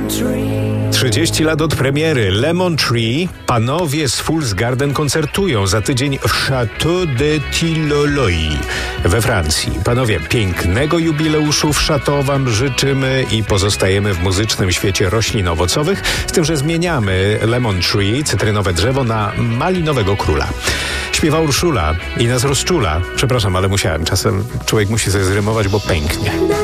30 lat od premiery Lemon Tree. Panowie z Fool's Garden koncertują za tydzień w Château de Tilloloy we Francji. Panowie, pięknego jubileuszu w Château wam życzymy i pozostajemy w muzycznym świecie roślin owocowych, z tym, że zmieniamy Lemon Tree, cytrynowe drzewo, na malinowego króla. Śpiewa Urszula i nas rozczula. Przepraszam, ale musiałem. Czasem człowiek musi sobie zrymować, bo pęknie.